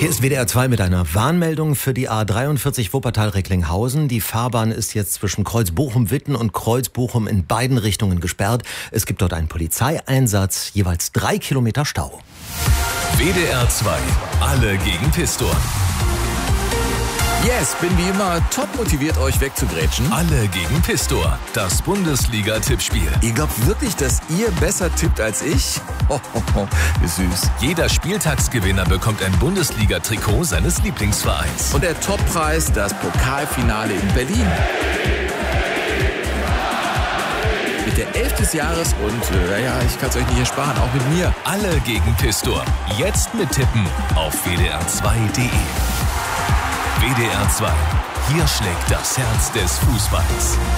Hier ist WDR 2 mit einer Warnmeldung für die A43 Wuppertal-Recklinghausen. Die Fahrbahn ist jetzt zwischen Kreuz Bochum-Witten und Kreuz Bochum in beiden Richtungen gesperrt. Es gibt dort einen Polizeieinsatz, jeweils 3 Kilometer Stau. WDR 2, alle gegen Pistor. Yes, bin wie immer top motiviert, euch wegzugrätschen. Alle gegen Pistor, das Bundesliga-Tippspiel. Ihr glaubt wirklich, dass ihr besser tippt als ich? Wie süß. Jeder Spieltagsgewinner bekommt ein Bundesliga-Trikot seines Lieblingsvereins. Und der Toppreis, das Pokalfinale in Berlin. Mit der 11 des Jahres und ich kann es euch nicht ersparen, auch mit mir. Alle gegen Pistor. Jetzt mittippen auf wdr2.de. WDR 2. Hier schlägt das Herz des Fußballs.